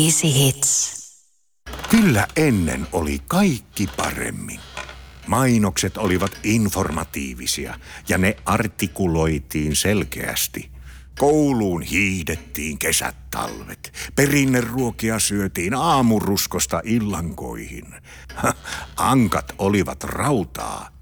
Easy Hits. Kyllä ennen oli kaikki paremmin. Mainokset olivat informatiivisia ja ne artikuloitiin selkeästi. Kouluun hiihdettiin kesät talvet. Perinneruokia syötiin aamuruskosta illankoihin. Ankat olivat rautaa